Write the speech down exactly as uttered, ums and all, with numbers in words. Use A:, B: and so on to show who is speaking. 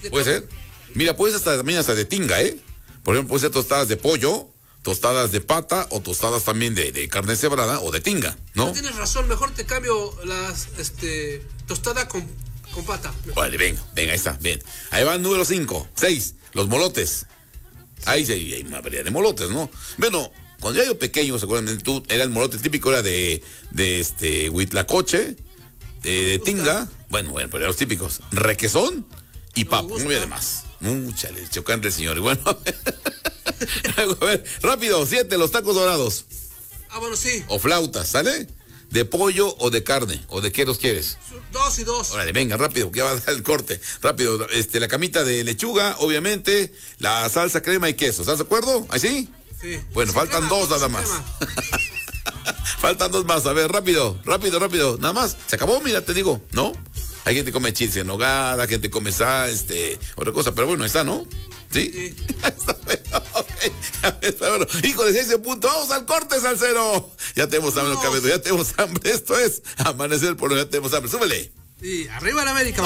A: Puede ser. Mira, puedes hasta también hasta de tinga, ¿eh? Por ejemplo, puede ser tostadas de pollo, tostadas de pata o tostadas también de, de carne cebrada o de tinga, ¿no?
B: No tienes razón, mejor te cambio las este tostada con, con pata.
A: Vale, venga, venga, ahí está, bien. Ahí va el número cinco, seis, los molotes. Ahí sí hay una variedad de molotes, ¿no? Bueno, cuando yo era pequeño, seguramente tú, era el molote típico, era de, de este, huitlacoche, de, de tinga, bueno, bueno, pero eran los típicos, requesón y papa, muy bien además. Mucha leche, chocante, señor. Y bueno, a ver, rápido, siete, los tacos dorados.
B: Ah, bueno, sí.
A: O flautas, ¿sale? ¿De pollo o de carne? ¿O de qué los quieres?
B: Dos y dos.
A: Órale, venga, rápido, que ya va a dar el corte. Rápido, este, la camita de lechuga, obviamente, la salsa, crema y queso. ¿Estás de acuerdo? ¿Ahí sí?
B: Sí.
A: Bueno,
B: Sin
A: faltan
B: crema,
A: dos nada más. Faltan dos más. A ver, rápido, rápido, rápido. Nada más. Se acabó, mira, te digo, ¿no? Hay gente que come chile en nogada, gente que come sal, este, otra cosa, pero bueno, ahí está, ¿no? ¿Sí? Sí. Está bueno, okay. Está bueno. Híjole, ese punto. Vamos al corte, salsero. Ya tenemos hambre, no. Ya tenemos hambre. Esto es Amanecer por lo ya tenemos hambre. Súbele.
B: Sí, arriba la América.